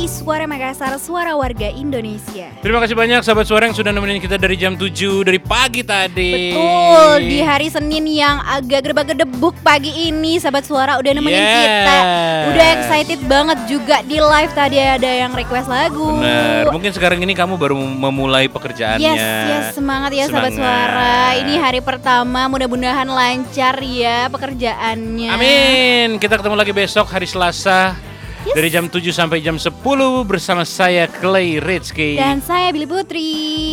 Suara Makassar, suara warga Indonesia. Terima kasih banyak sahabat suara yang sudah nemenin kita dari jam 7 dari pagi tadi. Betul, di hari Senin yang agak gedebak-gedebuk pagi ini sahabat suara udah nemenin kita. Udah excited banget juga di live tadi ada yang request lagu. Benar, mungkin sekarang ini kamu baru memulai pekerjaannya. Yes, semangat ya sahabat suara. Ini hari pertama, mudah-mudahan lancar ya pekerjaannya. Amin. Kita ketemu lagi besok hari Selasa. Dari jam 7 sampai jam 10 bersama saya Clay Rizky. Dan saya Billy Putri.